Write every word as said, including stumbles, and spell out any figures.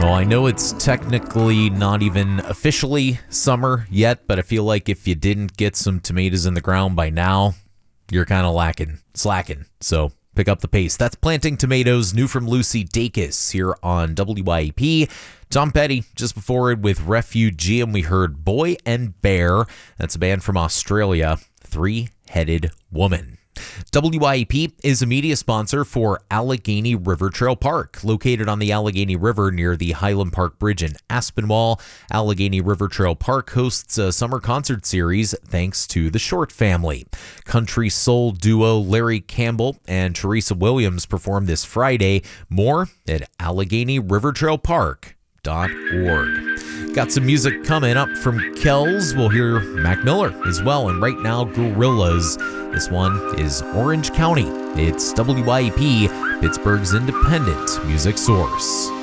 Well, I know it's technically not even officially summer yet, but I feel like if you didn't get some tomatoes in the ground by now, you're kind of lacking, slacking. So pick up the pace. That's Planting Tomatoes, new from Lucy Dacus here on W I E P. Tom Petty, just before it with Refugee, and we heard Boy and Bear. That's a band from Australia, Three-Headed Woman. W I E P is a media sponsor for Allegheny River Trail Park. Located on the Allegheny River near the Highland Park Bridge in Aspinwall, Allegheny River Trail Park hosts a summer concert series thanks to the Short Family. Country soul duo Larry Campbell and Teresa Williams perform this Friday. More at Allegheny River Trail Park dot org. Got some music coming up from Kells. We'll hear Mac Miller as well. And right now, Gorillaz. This one is Orange County. It's W I E P, Pittsburgh's independent music source.